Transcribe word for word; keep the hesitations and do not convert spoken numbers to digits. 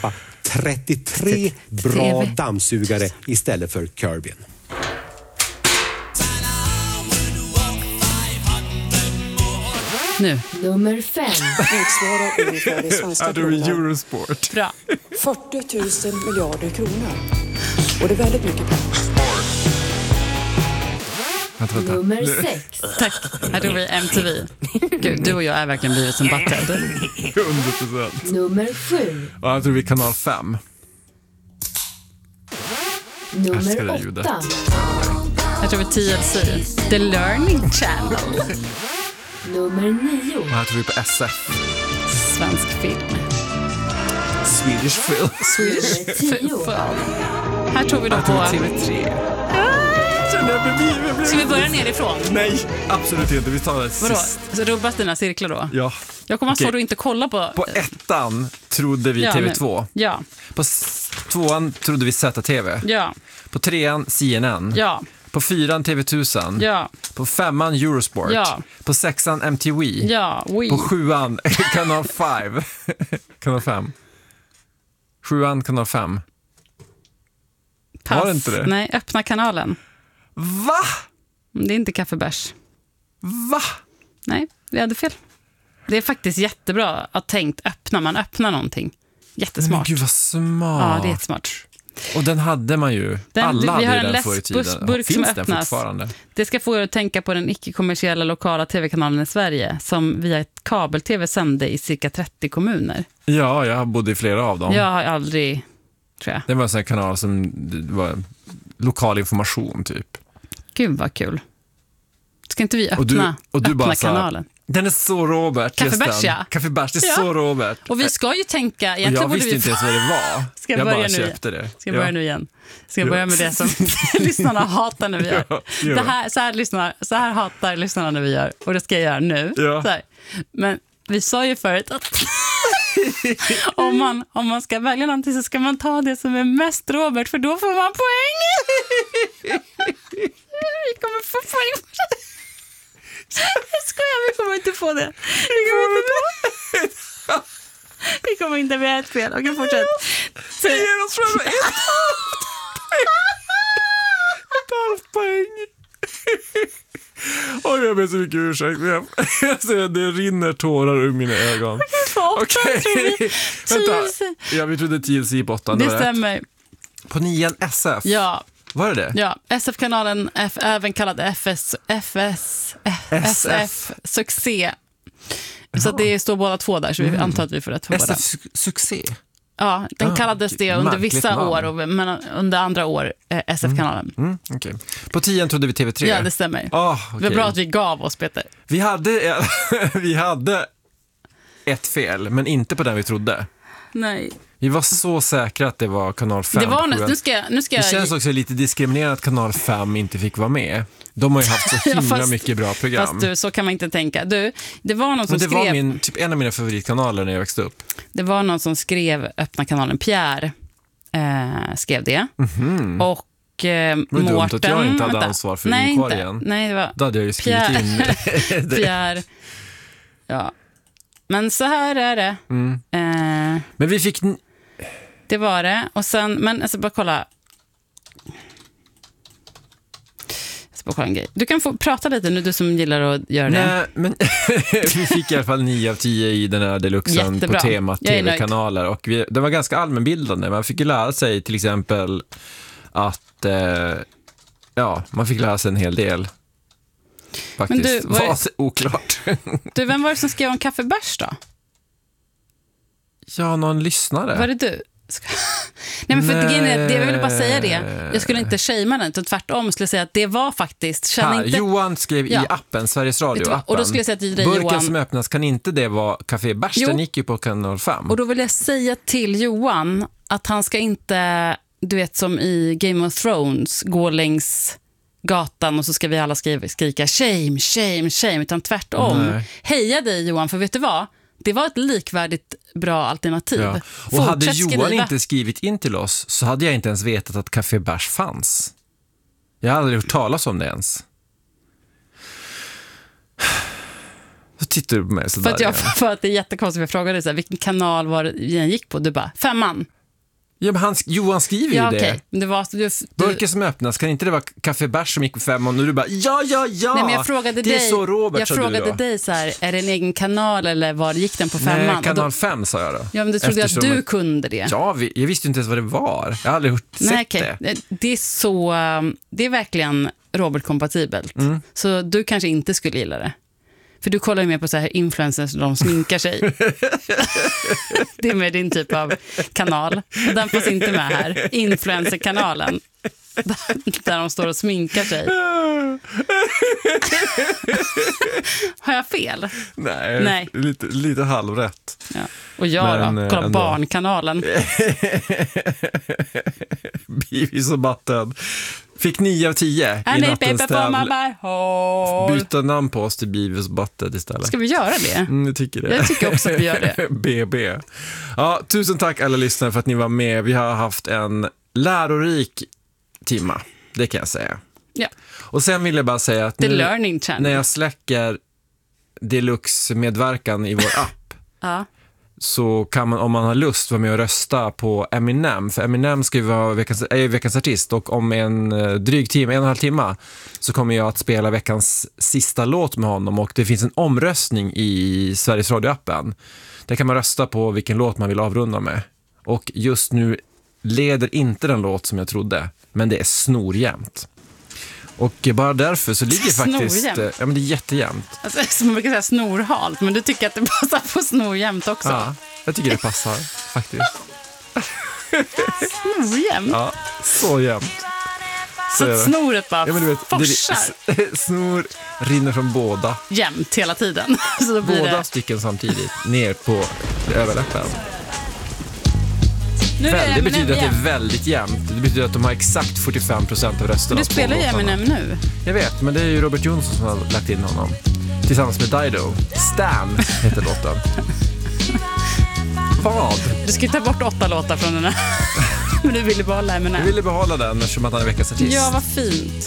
köpa trettiotre bra dammsugare istället för Kirbyn. Nu. Nummer fem. Motsvarar ungefär det svenska Adobe kronan. Eurosport. Bra. fyrtio tusen miljarder kronor. Och det är väldigt mycket pengar. Vänta, vänta. Nummer sex. Tack. Här tog vi M T V. Gud, du och jag är verkligen blivit som Butthead. hundra procent. Nummer sju. Ja, jag tror vi är kanal fem. Älskar Nummer det ljudet. åtta. Här tror vi T L C. The Learning Channel. Nummer nio. Och här tror vi på S F. Svensk film. Swedish Film. Nummer tio. Här tror vi då Jag tror på... T V tre. Känner jag bredvid, jag blir- Ska vi börja nerifrån? Nej, absolut inte. Vi tar det Vadå? sist. Så rubbas dina cirklar då? Ja. Jag kommer att Okej. svårt att inte kolla på... På ettan trodde vi Ja, T V två. nu. Ja, På s- tvåan trodde vi Z T V. ja, På trean C N N. ja, På fyran T V tusen. ja, På femman Eurosport. Ja. På sexan M T V. ja, oui. På sjuan kanal fem. kanal fem. Sjuan kanal fem. Pass. var det inte det? Nej, öppna kanalen. Va? Det är inte kaffebärs. Va? Nej, vi hade fel. Det är faktiskt jättebra att tänkt öppna. Man öppnar någonting. Men Jättesmart. gud vad smart. Ja, det är jättesmart. Och den hade man ju. Den- Alla vi hade har ju en den förr i tiden. läskburk som Finns den öppnas. fortfarande? Det ska få er att tänka på den icke-kommersiella lokala tv-kanalen i Sverige som via ett kabel-tv sände i cirka trettio kommuner. Ja, jag bodde i flera av dem. Jag har aldrig, tror jag. Det var en sån här kanal som det var lokal information typ. Gud vad kul. Ska inte vi öppna, Och du, och du öppna bara så här, kanalen? Den är så Robert. just Kaffebärs, den. ja. Kaffebärs, det är Ja. så Robert. Och vi ska ju tänka... Och Egentligen jag borde visste vi inte ens vad det var. Ska jag jag börja bara nu köpte det. Ska jag börja Ja. nu igen? Ska jag Ja. börja med det som lyssnarna hatar när vi gör? Ja, ja. Det här, så, här lyssnar, så här hatar lyssnarna när vi gör. Och det ska jag göra nu. Ja. Så här. Men vi sa ju förut att om, man, om man ska välja någonting så ska man ta det som är mest Robert, för då får man poäng. Vi kommer få poäng för det. Jag skojar, vi kommer inte få det. Vi kommer inte få Vi kommer inte bli ett fel. Okej, fortsätt. Så, Ge oss fram ett ett halvt poäng. Oj, jag ber så mycket ursäkt. Jag, jag ser, det rinner tårar ur mina ögon. Okej, vänta. Ja, vi trodde T L C på åttan. det var rätt. stämmer. På nian S F. Ja, Var det det? ja. S F-kanalen, F, även kallad F S, F S, S F, succé. Så att det står båda två där, så vi antar att vi får rätt för S båda. F su- succé. Ja, den Ah, kallades det under märkligt vissa namn. år, och, men under andra år eh, S F-kanalen. Mm, okay. På tian trodde vi T V tre. Ja, det stämmer. Ah, Det okej. var bra att vi gav oss, Peter. Vi hade, vi hade ett fel, men inte på den vi trodde. Nej. Vi var så säkra att det var kanal fem. Det var på nästan, sjuan. nu ska jag... Nu ska Det jag känns också lite diskriminerande att kanal fem inte fick vara med. De har ju haft så Ja, himla fast- mycket bra program. Fast du, så kan man inte tänka. Du, det var någon som Men det skrev... var min, typ en av mina favoritkanaler när jag växte upp. Det var någon som skrev öppna kanalen. Pierre eh, skrev det. Mhm. Och eh, Det var dumt Mårten... att jag inte hade vänta. ansvar för Nej, inkorgen. inte. Nej, det var Då hade jag ju skrivit Pierre. in det. Pierre. Ja. Men så här är det. Mm. Eh, Men vi fick... n- det var det. Och sen, men jag ska bara kolla. Jag ska bara kolla en grej. Du kan få prata lite nu, du som gillar att göra det. Nej, men vi fick i alla fall nio av tio i den här deluxen Jättebra. på temat Jag är nöjd. tv-kanaler. Och vi, det var ganska allmänbildande. Man fick ju lära sig till exempel att eh, ja, man fick lära sig en hel del. Faktiskt. Men du, vad är- var oklart. Du, vem var det som skrev om kaffebärs då? Ja, någon lyssnare. Var det du? Ska- Nej, men för Nej. grejen är att det, jag ville bara säga det. Jag skulle inte shamea den, utan tvärtom skulle säga att det var faktiskt... Känn Här, inte, Johan skrev Ja. i appen, Sveriges Vet du vad? Radio-appen. Och då skulle jag säga till dig, Burken Johan- som öppnas, kan inte det vara Café Bärs? Jo. Den gick ju på kanal fem. och då vill jag säga till Johan att han ska inte, du vet som i Game of Thrones, gå längs gatan och så ska vi alla skriva, skrika shame, shame, shame, utan tvärtom. Nej. Heja dig Johan, för vet du vad? Det var ett likvärdigt bra alternativ. Ja. Och hade Fortsätt Johan skriva. inte skrivit in till oss så hade jag inte ens vetat att Café Bärs fanns. Jag hade aldrig hört talas om det ens. Då tittar du på mig sådär. För att, jag, för att det är jättekonstigt. Jag frågade så här, vilken kanal var det jag gick på? Du bara, femman. Ja, men han, Johan skriver Ja, ju okej. det. Men det var, du, du, Burken som öppnas, kan inte det vara Café Bärs som gick på fem och nu du bara, ja, ja, ja. Nej, men jag frågade det är dig, så Robert, jag sa frågade du då. dig så här, är det en egen kanal eller var gick den på femman? Nej, Och kanal då, fem sa jag då. ja, men du trodde Eftersom att du att- kunde det. Ja, vi, jag visste ju inte ens vad det var. Jag har aldrig hört, sett Nej, okej. det. Det är så, um, det är verkligen Robert-kompatibelt. Mm. Så du kanske inte skulle gilla det. För du kollar ju mer på så här influencers där de sminkar sig. Det är med din typ av kanal. Och den finns inte med här. Influencer-kanalen. Där de står och sminkar sig. Har jag fel? Nej, Nej. Lite, lite halvrätt. Ja. Och jag Men, då? eh, Kolla ändå. Barnkanalen. Beavis och Butthead. Fick nio av tio i nattens tävling. Byta namn på oss till Beavis och Butthead istället. Ska vi göra det? Mm, jag tycker det. Jag tycker också att vi gör det. B B. Ja, tusen tack alla lyssnare för att ni var med. Vi har haft en lärorik timma, det kan jag säga. Ja. Och sen vill jag bara säga att The nu Learning Channel. när jag släcker Deluxe-medverkan i vår app Ja. så kan man, om man har lust, vara med och rösta på Eminem. För Eminem ska ju vara veckans, är veckans artist och om en eh, dryg timme, en och en halv timme så kommer jag att spela veckans sista låt med honom och det finns en omröstning i Sveriges Radio-appen. Där kan man rösta på vilken låt man vill avrunda med. Och just nu leder inte den låt som jag trodde, men det är snorjämnt. Och bara därför så ligger faktiskt... Snorjämnt? eh, Ja, men det är jättejämnt. Alltså, som man brukar säga snorhalt, men du tycker att det passar på snorjämt också. Ja, jag tycker det passar faktiskt. Snorjämt? Ja, så jämnt. Så är att det. snoret bara Ja, men du vet, forsar det, snor rinner från båda. jämt hela tiden. Så då blir Båda det... stycken samtidigt ner på överläppen. Nu är Väl, det Eminem betyder att det igen. är väldigt jämnt. Det betyder att de har exakt fyrtiofem procent av rösterna. Du spelar ju på låtarna. Eminem nu. Jag vet, men det är ju Robert Jonsson som har lagt in honom. Tillsammans med Dido. Stan heter låten. Vad? Du ska ju ta bort åtta låtar från den här. Men du ville behålla Eminem. Jag ville behålla den eftersom att han är veckans artist. Ja, vad fint.